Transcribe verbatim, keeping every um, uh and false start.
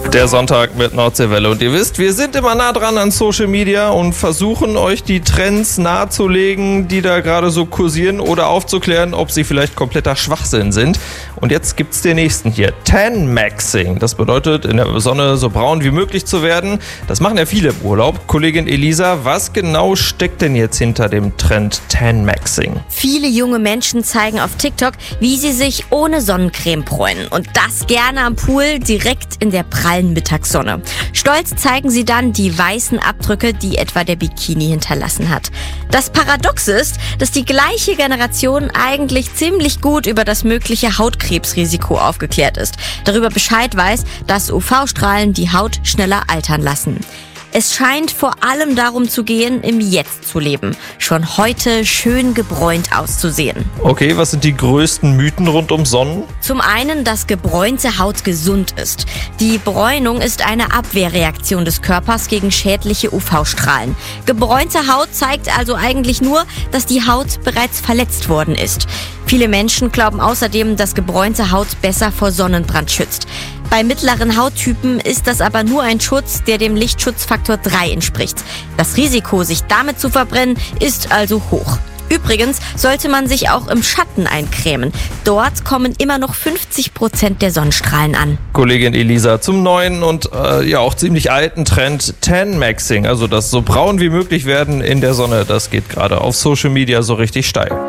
Der Sonntag mit Nordseewelle. Und ihr wisst, wir sind immer nah dran an Social Media und versuchen euch die Trends nahezulegen, die da gerade so kursieren, oder aufzuklären, ob sie vielleicht kompletter Schwachsinn sind. Und jetzt gibt's den nächsten hier. Tan-Maxing. Das bedeutet, in der Sonne so braun wie möglich zu werden. Das machen ja viele im Urlaub. Kollegin Elisa, was genau steckt denn jetzt hinter dem Trend Tan-Maxing? Viele junge Menschen zeigen auf TikTok, wie sie sich ohne Sonnencreme bräunen. Und das gerne am Pool, direkt in der prallen Mittagssonne. Stolz zeigen sie dann die weißen Abdrücke, die etwa der Bikini hinterlassen hat. Das Paradoxe ist, dass die gleiche Generation eigentlich ziemlich gut über das mögliche Hautkrebsrisiko aufgeklärt ist. Darüber Bescheid weiß, dass U V-Strahlen die Haut schneller altern lassen. Es scheint vor allem darum zu gehen, im Jetzt zu leben. Schon heute schön gebräunt auszusehen. Okay, was sind die größten Mythen rund um Sonnen? Zum einen, dass gebräunte Haut gesund ist. Die Bräunung ist eine Abwehrreaktion des Körpers gegen schädliche U V-Strahlen. Gebräunte Haut zeigt also eigentlich nur, dass die Haut bereits verletzt worden ist. Viele Menschen glauben außerdem, dass gebräunte Haut besser vor Sonnenbrand schützt. Bei mittleren Hauttypen ist das aber nur ein Schutz, der dem Lichtschutzfaktor drei entspricht. Das Risiko, sich damit zu verbrennen, ist also hoch. Übrigens sollte man sich auch im Schatten eincremen. Dort kommen immer noch fünfzig Prozent der Sonnenstrahlen an. Kollegin Elisa, zum neuen und äh, ja auch ziemlich alten Trend Tan-Maxing. Also das so braun wie möglich werden in der Sonne, das geht gerade auf Social Media so richtig steil.